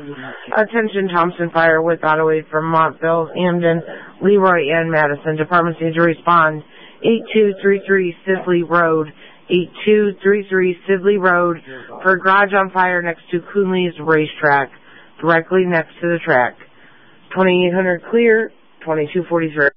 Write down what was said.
Attention Thompson Fire with Ottaway from Montville, Hamden, Leroy, and Madison. Departments need to respond. 8233 Sibley Road. 8233 Sibley Road for garage on fire next to Coonley's Racetrack, directly next to the track. 2800 clear, 2243.